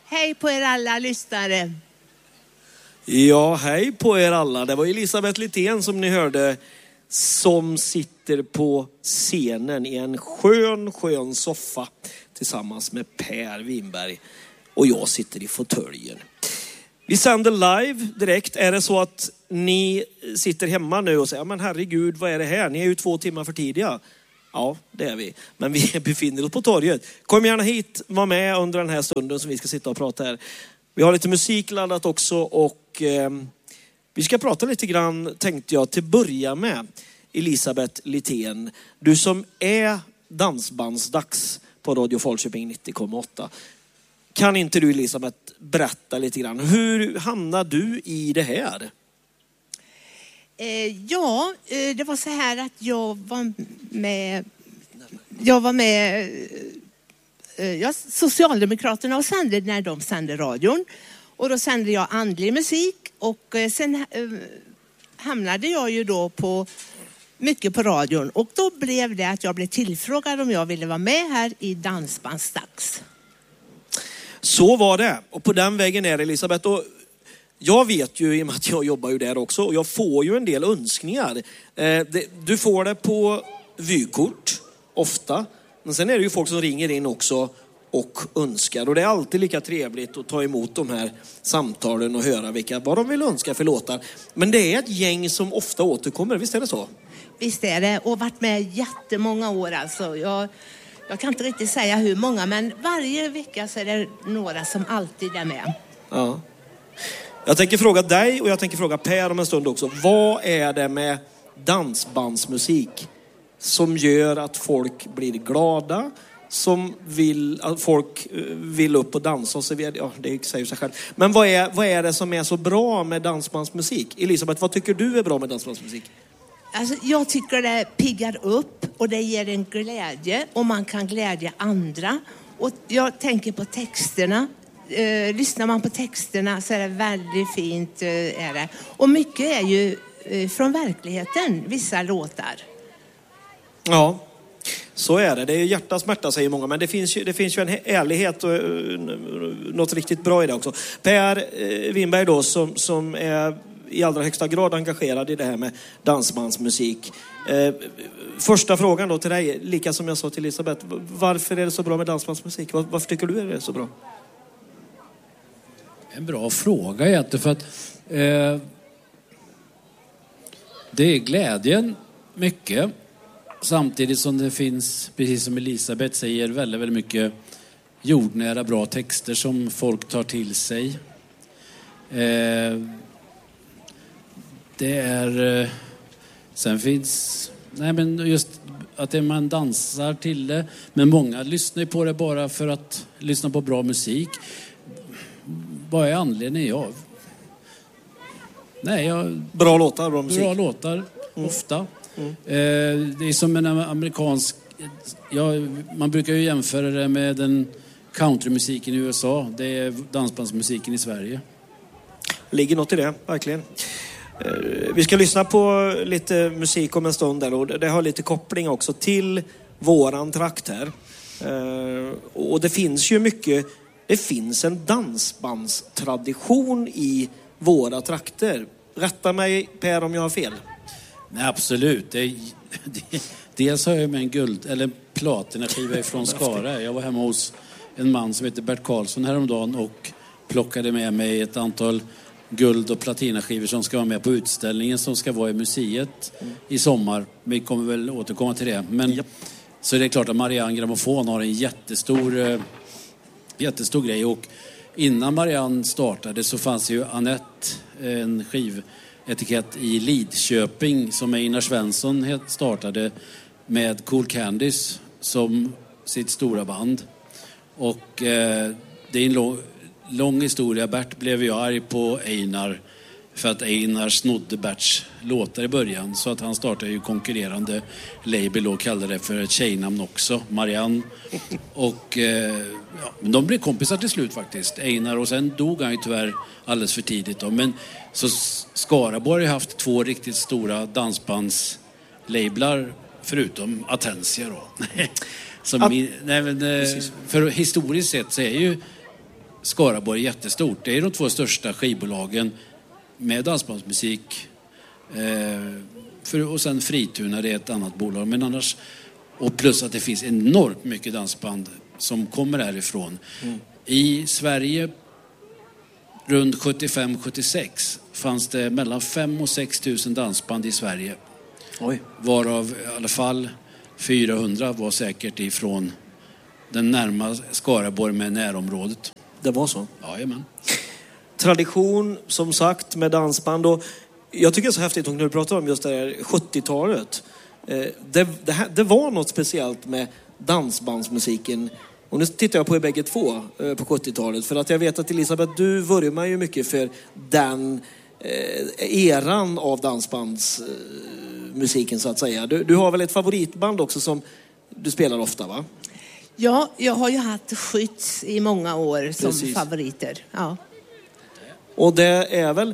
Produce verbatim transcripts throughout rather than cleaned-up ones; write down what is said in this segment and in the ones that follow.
Hej på er alla lyssnare. Ja, hej på er alla. Det var Elisabeth Littén som ni hörde, som sitter på scenen i en skön, skön soffa tillsammans med Per Winberg. Och jag sitter i fåtöljen. Vi sänder live direkt. Är det så att ni sitter hemma nu och säger, men herregud, vad är det här? Ni är ju två timmar för tidiga. Ja, det är vi. Men vi befinner oss på torget. Kom gärna hit, var med under den här stunden som vi ska sitta och prata här. Vi har lite musik laddat också och eh, vi ska prata lite grann, tänkte jag, till börja med. Elisabeth Littén, du som är dansbandsdags på Radio Falköping nittio komma åtta. Kan inte du, Elisabeth, berätta lite grann, hur hamnade du i det här? Eh, ja, eh, det var så här att jag var med, jag var med eh, ja, Socialdemokraterna och sände när de sände radion. Och då sände jag andlig musik och eh, sen eh, hamnade jag ju då på mycket på radion. Och då blev det att jag blev tillfrågad om jag ville vara med här i Dansbandsdags. Så var det. Och på den vägen är det, Elisabeth. Och jag vet ju, i och med att jag jobbar ju där också, och jag får ju en del önskningar. Eh, det, du får det på vykort, ofta. Men sen är det ju folk som ringer in också och önskar. Och det är alltid lika trevligt att ta emot de här samtalen och höra vilka, vad de vill önska för låtar. Men det är ett gäng som ofta återkommer, visst är det så? Visst är det, och varit med jättemånga år alltså. Jag, jag kan inte riktigt säga hur många, men varje vecka så är det några som alltid är med. Ja. Jag tänker fråga dig och jag tänker fråga Per om en stund också. Vad är det med dansbandsmusik som gör att folk blir glada, som vill att folk vill upp och dansa och så vidare? Ja, det säger sig själv. Men vad är, vad är det som är så bra med dansbandsmusik? Elisabeth, vad tycker du är bra med dansbandsmusik? Alltså, jag tycker det piggar upp och det ger en glädje och man kan glädja andra. Och jag tänker på texterna. Eh, lyssnar man på texterna så är det väldigt fint. Eh, är det. Och mycket är ju eh, från verkligheten, vissa låtar. Ja, så är det. Det är ju hjärta smärta, säger många. Men det finns ju, det finns ju en ärlighet och något riktigt bra i det också. Per eh, Winberg då, som, som är i allra högsta grad engagerad i det här med dansbandsmusik. Eh, första frågan då till dig, lika som jag sa till Elisabeth. Varför är det så bra med dansbandsmusik? Var, varför tycker du är det så bra? En bra fråga egentligen, för att eh, det är glädjen mycket. Samtidigt som det finns, precis som Elisabeth säger, väldigt, väldigt mycket jordnära bra texter som folk tar till sig. Eh, det är... Eh, sen finns... Nej, men just att det, man dansar till det. Men många lyssnar på det bara för att lyssna på bra musik. Vad är anledningen? Ja. Nej, jag... Bra låtar, bra musik. Bra låtar, mm. ofta. Mm. Eh, det är som en amerikansk... Ja, man brukar ju jämföra det med den countrymusiken i U S A. Det är dansbandsmusiken i Sverige. Ligger något i det, verkligen. Eh, vi ska lyssna på lite musik om en stund där. Och det har lite koppling också till våran trakt här. Eh, och det finns ju mycket... Det finns en dansbandstradition i våra trakter. Rätta mig, Per, om jag har fel. Nej, absolut. Det, det, dels har jag med en guld eller en platinaskiva från Skara. Jag var hemma hos en man som heter Bert Karlsson häromdagen och plockade med mig ett antal guld- och platinaskivor som ska vara med på utställningen som ska vara i museet mm. i sommar. Vi kommer väl återkomma till det. Men yep. Så det är klart att Marianne Grammofon har en jättestor... Jättestor grej, och innan Marianne startade så fanns ju Annette, en skivetikett i Lidköping som Einar Svensson startade med Cool Candies som sitt stora band. Och eh, det är en lång, lång historia. Bert blev ju arg på Einar för att Einar snodde Berts låtar i början, så att han startade ju konkurrerande label och kallade det för ett tjejnamn också, Marianne. Och eh, ja, de blev kompisar till slut faktiskt, Einar, och sen dog han ju tyvärr alldeles för tidigt då. Men så Skaraborg har haft två riktigt stora dansbandslablar förutom Atensia då. Som, Att, nej, men, för historiskt sett så är ju Skaraborg är jättestort. Det är de två största skivbolagen med dansbandsmusik. Eh, för, och sen Frituna, det är ett annat bolag. Men annars, och plus att det finns enormt mycket dansband som kommer härifrån. Mm. I Sverige runt sjuttiofem sjuttiosex fanns det mellan fem och sex tusen dansband i Sverige. Oj. Varav i alla fall fyrahundra var säkert ifrån den närmaste Skaraborg med närområdet. Det var så? Jajamän. Tradition, som sagt, med dansband. Och jag tycker det är så häftigt när du pratar om just det här sjuttiotalet. Det, det, här, det var något speciellt med dansbandsmusiken. Och nu tittar jag på er bägge två på sjuttiotalet. För att jag vet att Elisabeth, du vurmar ju mycket för den eran av dansbandsmusiken så att säga. Du, du har väl ett favoritband också som du spelar ofta, va? Ja, jag har ju haft Skytts i många år som Precis. favoriter. Ja. Och det är väl...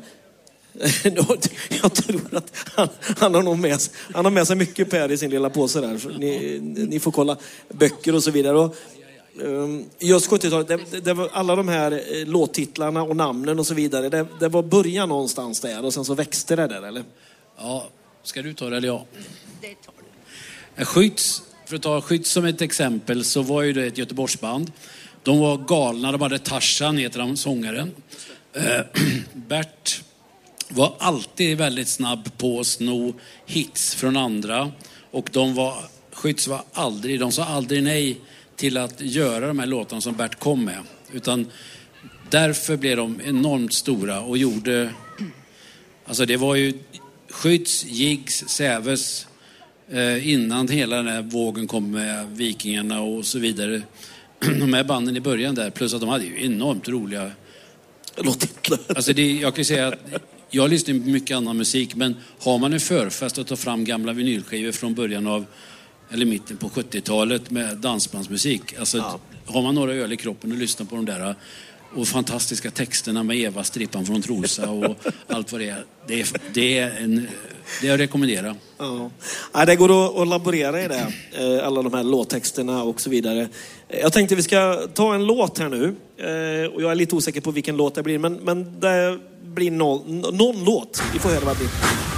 Jag tror att han, han, har nog med, han har med sig mycket Per i sin lilla påse där. Ni, ni får kolla böcker och så vidare. Och, um, just sjuttiotalet, det, det var alla de här låttitlarna och namnen och så vidare. Det, det var början någonstans där och sen så växte det där, eller? Ja, ska du ta det eller jag? Det tar du. Skytts, för att ta Skytts som ett exempel, så var ju det ett Göteborgsband. De var galna, de hade Tarzan, heter han, sångaren. Eh, Bert var alltid väldigt snabb på att sno hits från andra. Och de var, Skytts var aldrig, de sa aldrig nej till att göra de här låtarna som Bert kom med. Utan därför blev de enormt stora och gjorde, alltså det var ju Skytts, Jigs, Säves eh, innan hela den här vågen kom med Vikingarna och så vidare. De här banden i början där, plus att de hade ju enormt roliga låttitlar. Alltså det, jag kan ju säga att jag lyssnar på mycket annan musik, men har man en förfest att ta fram gamla vinylskivor från början av, eller mitten på sjuttiotalet med dansbandsmusik, alltså ja. Har man några öl i kroppen och lyssnar på de där och fantastiska texterna med Eva, strippan från Trosa och allt vad det är, det är, det är en, det jag rekommenderar. Ja. Ja, det går att, att laborera i det, alla de här låttexterna och så vidare. Jag tänkte vi ska ta en låt här nu, och jag är lite osäker på vilken låt det blir, men, men det blir någon, någon låt. Vi får höra vad det blir.